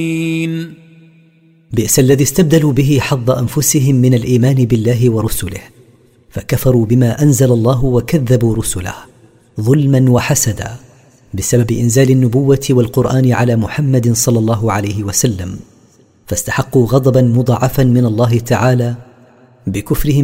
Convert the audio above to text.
بئس الذي استبدلوا به حظ أنفسهم من الإيمان بالله ورسله، فكفروا بما أنزل الله وكذبوا رسله ظلما وحسدا بسبب إنزال النبوة والقرآن على محمد صلى الله عليه وسلم، فاستحقوا غضبا مضاعفا من الله تعالى بكفرهم